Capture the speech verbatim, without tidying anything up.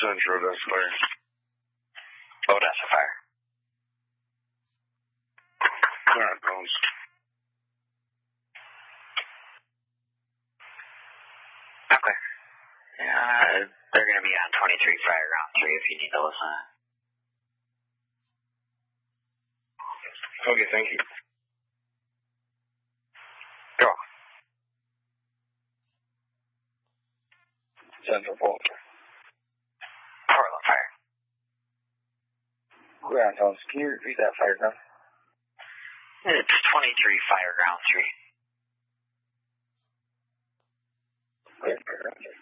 Central, that's fire. Oh, that's a fire. Alright, Bones. Okay. Yeah, they're going to be on twenty-three fire ground three if you need to listen. Okay, thank you. Go. Central Portland. Portland fire. Ground Bones, can you repeat that fire ground? It's twenty-three fire ground three. Fire ground three.